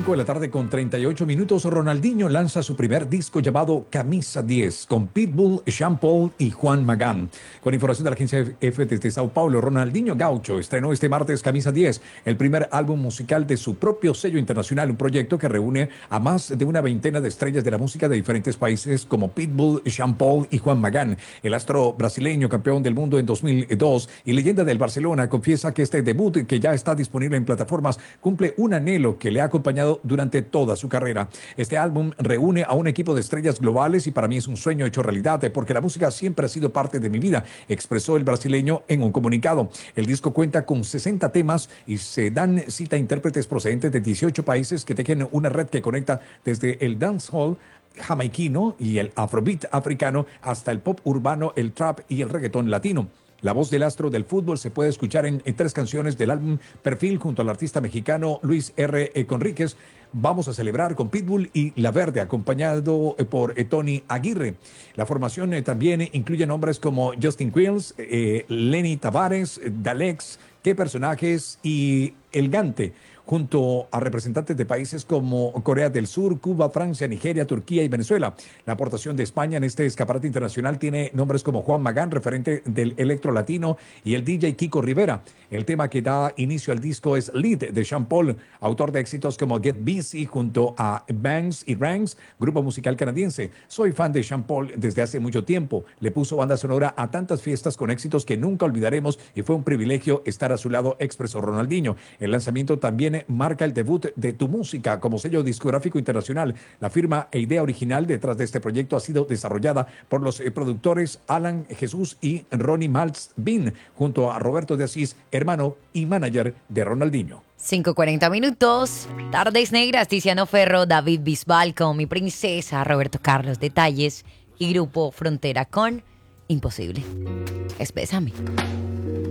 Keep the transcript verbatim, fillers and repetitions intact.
cinco de la tarde con treinta y ocho minutos, Ronaldinho lanza su primer disco llamado Camisa diez con Pitbull, Sean Paul y Juan Magán. Con información de la agencia F desde Sao Paulo, Ronaldinho Gaucho estrenó este martes Camisa diez, el primer álbum musical de su propio sello internacional, un proyecto que reúne a más de una veintena de estrellas de la música de diferentes países como Pitbull, Sean Paul y Juan Magán. El astro brasileño, campeón del mundo en dos mil dos y leyenda del Barcelona, confiesa que este debut, que ya está disponible en plataformas, cumple un anhelo que le ha acompañado durante toda su carrera. Este álbum reúne a un equipo de estrellas globales y para mí es un sueño hecho realidad, porque la música siempre ha sido parte de mi vida, expresó el brasileño en un comunicado. El disco cuenta con sesenta temas y se dan cita a intérpretes procedentes de dieciocho países que tejen una red que conecta desde el dancehall jamaiquino y el afrobeat africano hasta el pop urbano, el trap y el reggaetón latino. La voz del astro del fútbol se puede escuchar en, en tres canciones del álbum Perfil junto al artista mexicano Luis R. Conríquez. Vamos a celebrar con Pitbull y La Verde, acompañado por eh, Tony Aguirre. La formación eh, también incluye nombres como Justin Quiles, eh, Lenny Tavares, Dalex, Qué Personajes y El Gante, junto a representantes de países como Corea del Sur, Cuba, Francia, Nigeria, Turquía y Venezuela. La aportación de España en este escaparate internacional tiene nombres como Juan Magán, referente del electro latino, y el D J Kiko Rivera. El tema que da inicio al disco es Lead de Sean Paul, autor de éxitos como Get Busy junto a Banks y Ranks, grupo musical canadiense. Soy fan de Sean Paul desde hace mucho tiempo. Le puso banda sonora a tantas fiestas con éxitos que nunca olvidaremos y fue un privilegio estar a su lado, expresó Ronaldinho. El lanzamiento también marca el debut de Tu Música como sello discográfico internacional. La firma e idea original detrás de este proyecto ha sido desarrollada por los eh, productores Alan Jesús y Ronnie Maltz Bean, junto a Roberto de Asís, hermano y manager de Ronaldinho. cinco cuarenta minutos, Tardes Negras, Tiziano Ferro, David Bisbal con Mi Princesa, Roberto Carlos Detalles y Grupo Frontera con Imposible. Espésame.